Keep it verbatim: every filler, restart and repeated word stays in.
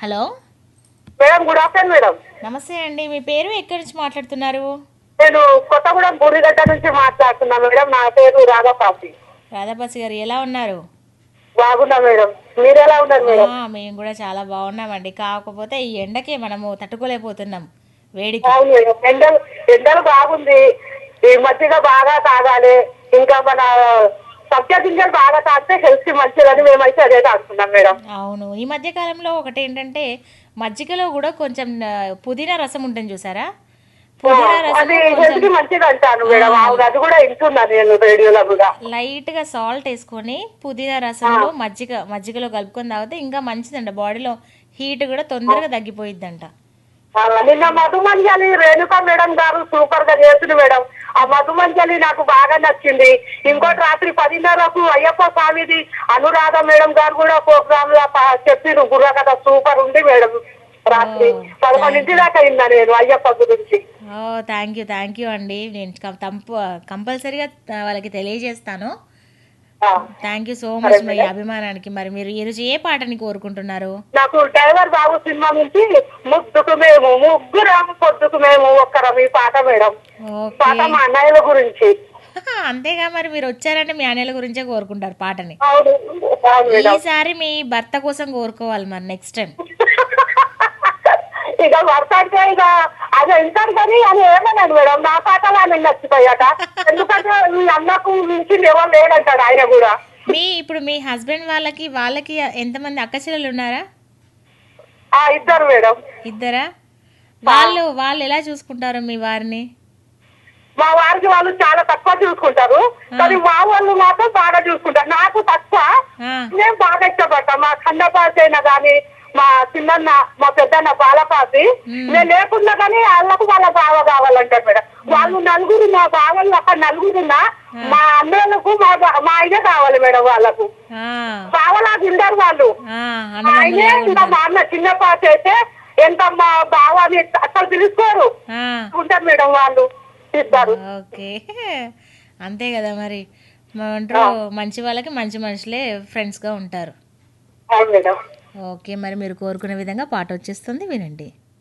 Hello madam, good afternoon madam. నమస్తే అండి. మీ పేరు ఎక్కడి నుంచి మాట్లాడుతున్నారు? నేను కొత్తగూడెం బూరిగడ్డ నుంచి మాట్లాడుతున్నాను మేడం. నా పేరు రాధాపాపి. రాధాపాసి గారు ఎలా ఉన్నారు? బాగున్నా మేడం. మీరు ఎలా ఉన్నారు మేడం? ఆ, మేము కూడా చాలా బాగున్నామండి. కాకపోతే ఈ ఎండకి మనము తట్టుకోలేకపోతున్నాం వేడికి. అవును మేడం, ఎండలు ఎండలు బాగుంది. ఈ మధ్యగా బాగా తాగాలి. ఇంకా మన సబ్జా గింజలు బాగా తాగితే హెల్త్ కి మంచిదని మేమైతే అదే తాగుతున్నాం మేడం. అవును, ఈ మధ్య కాలంలో ఒకటి ఏంటంటే మజ్జిగలో కూడా కొంచెం ఆ, పుదీనా రసం ఉంటుంది చూసారా? పుదీనా రసం అది హెల్త్ కి మంచిది అంటాను మేడం. అవును, అది కూడా వింటున్నాను నేను రేడియోలో కూడా. లైట్ గా సాల్ట్ వేసుకొని పుదీనా రసంలో మజ్జిగ మజ్జిగలో కలుపుకొని తాగితే ఇంకా మంచిదంట. బాడీలో హీట్ కూడా తొందరగా తగ్గిపోయిద్దంట. ఆ, నిన్న మధుమంజలి రేణుకా మేడం గారు సూపర్ గా చేస్తుంది మేడం. ఆ మధుమంజలి నాకు బాగా నచ్చింది. ఇంకోటి రాత్రి పదిన్నరకు అయ్యప్ప స్వామిది అనురాధ మేడం గారు కూడా ప్రోగ్రామ్ లో పా- చెప్పిరు బుర్రకథ సూపర్ ఉంది మేడం. రాత్రి పదకొండింటి దాకా అయిందా నేను అయ్యప్ప గురించి. ఓ, థ్యాంక్ యూ థ్యాంక్ యూ అండి. నేను కం- తంపు కంపల్సరీగా ఆ, వాళ్ళకి తెలియజేస్తాను. ఆ, థ్యాంక్ యూ సో మచ్ మీ అభిమానానికి. మరి మీరు ఈరోజు ఏ పాటని కోరుకుంటున్నారు? నాకు డ్రైవర్ బాబు సినిమా నుంచి ముద్దుకు మేము ముగ్గురాము పొద్దుకు మేము ఒక్కరం ఈ పాట మేడం. ఓకే. పాట మా అన్నయ్యల గురించి. అంతేగా, మరి మీరు వచ్చారంటే మీ అన్నయ్యల గురించే కోరుకుంటారు పాటని. అవును అవును మేడం. ఈసారి మీ భర్త కోసం కోరుకోవాలి మరి నెక్స్ట్ టైం. ఇక భర్త అంటే ఇక అది వింటాడు కానీ అని ఏమన్నాడు మేడం, నా పాటలు ఆయన నచ్చిపోయాట. ఎందుకంటే ఈ అన్నకు మించి ఎవరు లేడంటాడు ఆయన కూడా. మీ ఇప్పుడు మీ హస్బెండ్ వాళ్ళకి వాళ్ళకి ఎంతమంది అక్క చెల్లెలు ఉన్నారా? ఆ ఇద్దరు మేడం. ఇద్దరా? వాళ్ళు వాళ్ళు ఎలా చూసుకుంటారు మీ వారిని? మా వారికి వాళ్ళు చాలా తక్కువ చూసుకుంటారు, కానీ మా వాళ్ళు మాత్రం బాగా చూసుకుంటారు. నాకు తక్కువ, ఆ, నేను బాగా ఇష్టపడతా. మా ఖండపాసి అయినా గానీ, మా చిన్నన్న మా పెద్దన్న బాలపాసి, నేను లేకున్నా కానీ వాళ్ళకు వాళ్ళ బావ కావాలంటారు మేడం. వాళ్ళు నలుగురు, మా బావలు అక్కడ నలుగురున్నా మా అన్నలకు మా బా- మా ఆయనే కావాలి మేడం. వాళ్ళకు ఆ, బావలా తింటారు వాళ్ళు. ఆ, ఆయనే అన్నదమ్ములాగా ఇంకా ఉంటారు. మా అన్న చిన్న పాసి అయితే ఎంత మా బావ అని అసలు పిలుసుకోరు ఆ, ఉంటారు మేడం వాళ్ళు ఇస్తారు. ఓకే. అంతే కదా మరి. ఏమంటారు, మంచి వాళ్ళకి మంచి మనుషులే ఫ్రెండ్స్గా ఉంటారు. అవును మేడం. ఓకే, మరి మీరు కోరుకునే విధంగా పాట వచ్చేస్తుంది, వినండి.